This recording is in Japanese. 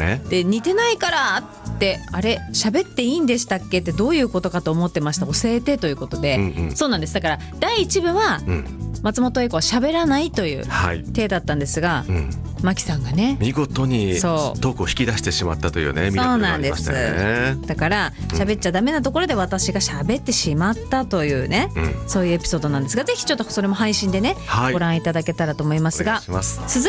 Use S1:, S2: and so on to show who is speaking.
S1: ね。
S2: で似てないからってあれ喋っていいんでしたっけってどういうことかと思ってました、教えてということで、そうなんです。だから第1部は、松本英子は喋らないという体だったんですが、マキさんがね
S1: 見事にトークを引き出してしまったというね、ミラクルがありましたよね。
S2: だから喋っちゃダメなところで私が喋ってしまったというね、そういうエピソードなんですが、ぜひちょっとそれも配信でね、ご覧いただけたらと思いますが、
S1: お願いします。